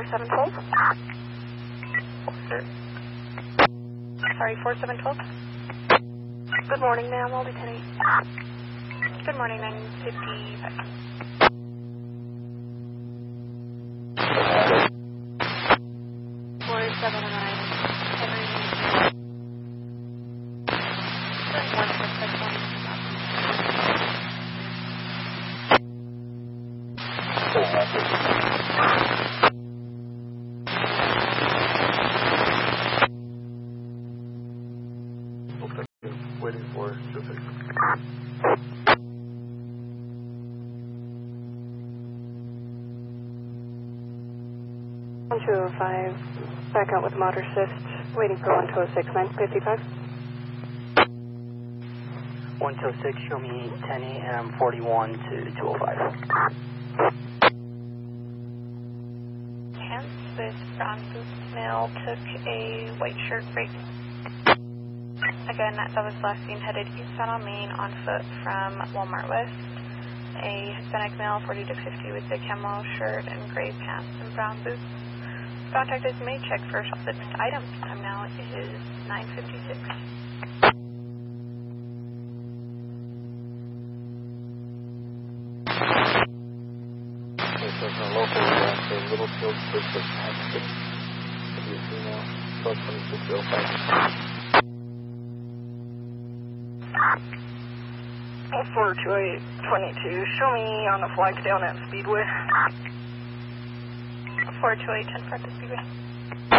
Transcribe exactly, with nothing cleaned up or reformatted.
seven one two. Sorry, four seven one two. Good morning, ma'am. I'll be ten eight. Good morning, nine fifty-five. four seven nine. Henry. one six six one. Waiting for Joseph. one two oh five, back out with motor assist, waiting for one two oh six, nine fifty-five. one two oh six, show me ten A M forty-one to two oh five. Hands with brown boots male took a white shirt break. Again, that was last seen headed eastbound on Main on foot from Walmart West. A Hispanic male, forty to fifty, with a camo shirt and gray pants and brown boots. Contact as you may, check for shoplifted items. Time now is nine fifty-six. Okay, so from local, uh, to Littlefield, District, Texas. Should be a female, twelve twenty-six oh five. four two eight twenty-two, show me on the flag down at Speedway. four two eight ten five to Speedway.